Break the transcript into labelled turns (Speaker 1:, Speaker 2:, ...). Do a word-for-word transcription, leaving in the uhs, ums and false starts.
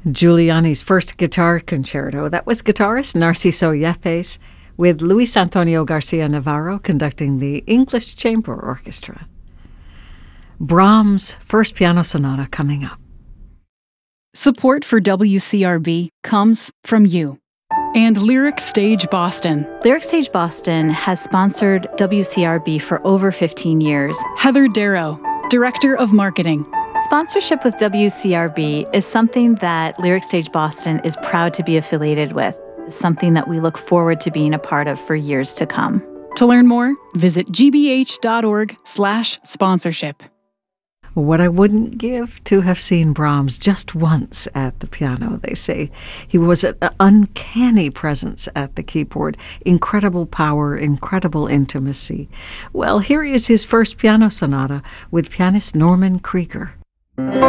Speaker 1: Giuliani's first guitar concerto. That was guitarist Narciso Yepes with Luis Antonio Garcia Navarro conducting the English Chamber Orchestra. Brahms' first piano sonata coming up.
Speaker 2: Support for W C R B comes from you and Lyric Stage Boston.
Speaker 3: Lyric Stage Boston has sponsored W C R B for over fifteen years.
Speaker 2: Heather Darrow, Director of Marketing.
Speaker 3: Sponsorship with W C R B is something that Lyric Stage Boston is proud to be affiliated with. It's something that we look forward to being a part of for years to come.
Speaker 2: To learn more, visit gbh.org slash sponsorship.
Speaker 1: What I wouldn't give to have seen Brahms just once at the piano, they say. He was an uncanny presence at the keyboard, incredible power, incredible intimacy. Well, here is his first piano sonata with pianist Norman Krieger.